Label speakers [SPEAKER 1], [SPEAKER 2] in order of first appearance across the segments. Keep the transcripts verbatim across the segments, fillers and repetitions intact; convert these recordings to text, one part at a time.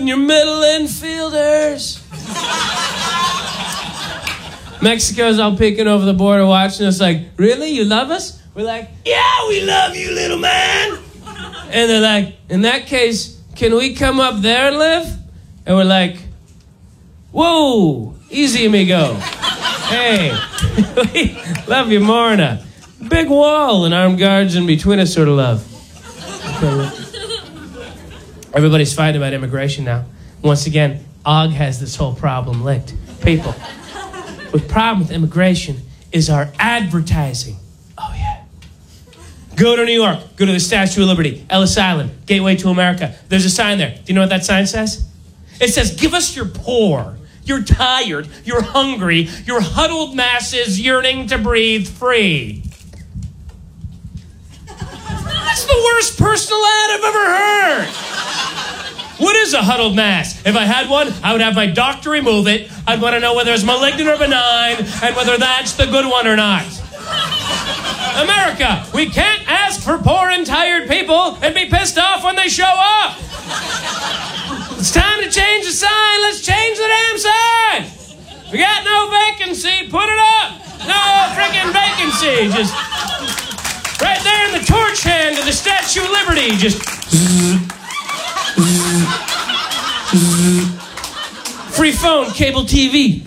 [SPEAKER 1] your middle infielders. Mexico's all peeking over the border watching us like, really? You love us? We're like, yeah, we love you, little man. And they're like, in that case, can we come up there and live? And we're like, whoa, easy, amigo. Hey, we love you more than a big wall and armed guards in between us sort of love. Everybody's fighting about immigration now. Once again, Og has this whole problem licked. People, the problem with immigration is our advertising. Oh, yeah. Go to New York. Go to the Statue of Liberty, Ellis Island, Gateway to America. There's a sign there. Do you know what that sign says? It says, give us your poor. You're tired. You're hungry. Your huddled masses yearning to breathe free. That's the worst personal ad I've ever heard. What is a huddled mass? If I had one, I would have my doctor remove it. I'd want to know whether it's malignant or benign and whether that's the good one or not. America, we can't ask for poor and tired people and be pissed off when they show up. It's time to change the sign. Let's change the damn sign. We got no vacancy. Put it up. No freaking vacancy. Just right there in the torch hand of the Statue of Liberty. Just free phone, cable T V.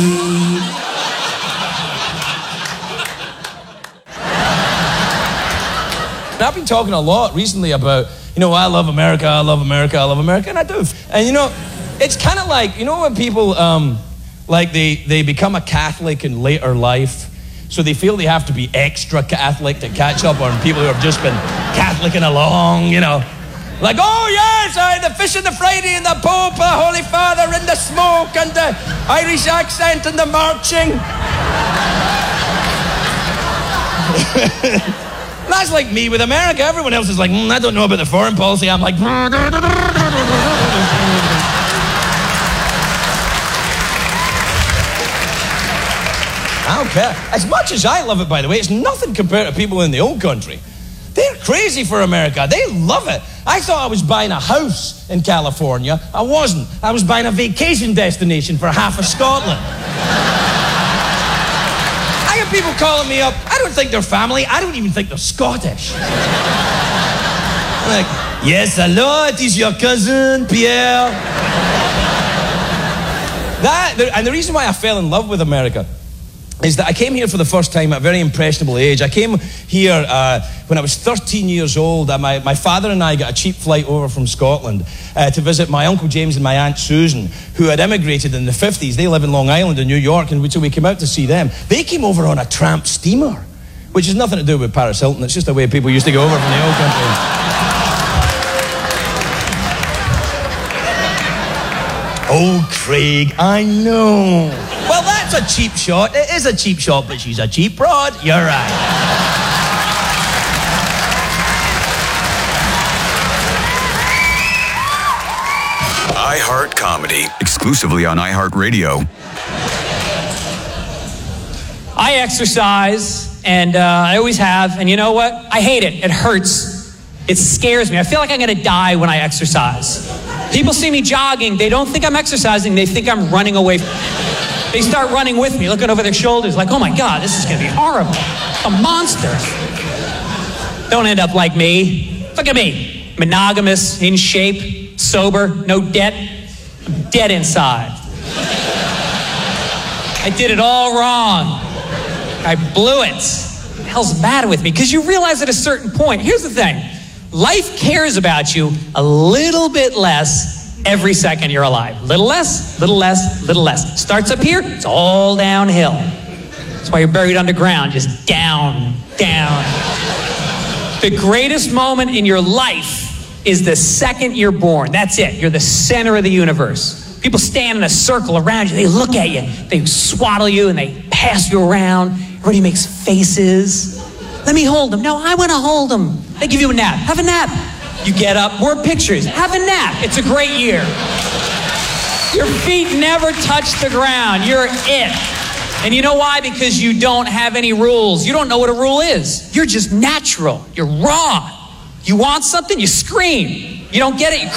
[SPEAKER 2] I've been talking a lot recently about, you know, I love America, I love America, I love America, and I do. And, you know, it's kind of like, you know when people, um, like, they, they become a Catholic in later life, so they feel they have to be extra Catholic to catch up on people who have just been Catholicing along, you know. Like, oh, yes, I, the fish and the Friday and the Pope, the Holy Father and the smoke and the Irish accent and the marching. That's like me with America. Everyone else is like, mm, I don't know about the foreign policy. I'm like, I don't care. As much as I love it, by the way, it's nothing compared to people in the old country. They're crazy for America. They love it. I thought I was buying a house in California. I wasn't. I was buying a vacation destination for half of Scotland. I have people calling me up. I don't think they're family. I don't even think they're Scottish. I'm like, yes, hello, it is your cousin, Pierre. That, and the reason why I fell in love with America is that I came here for the first time at a very impressionable age. I came here uh, when I was thirteen years old. Uh, my, my father and I got a cheap flight over from Scotland uh, to visit my Uncle James and my Aunt Susan, who had emigrated in the fifties. They live in Long Island in New York, and we, so we came out to see them. They came over on a tramp steamer, which has nothing to do with Paris Hilton. It's just the way people used to go over from the old country. Oh, Craig, I know. Well, that's a cheap shot. It is a cheap shot, but she's a cheap broad. You're right.
[SPEAKER 3] iHeart Comedy, exclusively on iHeartRadio.
[SPEAKER 4] I exercise, and uh, I always have, and you know what? I hate it. It hurts. It scares me. I feel like I'm going to die when I exercise. People see me jogging. They don't think I'm exercising. They think I'm running away. They start running with me, looking over their shoulders like, oh my God, this is going to be horrible. A monster. Don't end up like me. Look at me. Monogamous, in shape, sober, no debt. I'm dead inside. I did it all wrong. I blew it. What the hell's the matter with me? Because you realize at a certain point, here's the thing. Life cares about you a little bit less every second you're alive. Little less, little less, little less. Starts up here, it's all downhill. That's why you're buried underground, just down, down. The greatest moment in your life is the second you're born. That's it. You're the center of the universe. People stand in a circle around you. They look at you. They swaddle you and they pass you around. Everybody makes faces. Let me hold them. No, I want to hold them. They give you a nap. Have a nap. You get up, more pictures. Have a nap. It's a great year. Your feet never touch the ground. You're it. And you know why? Because you don't have any rules. You don't know what a rule is. You're just natural. You're raw. You want something, you scream. You don't get it, you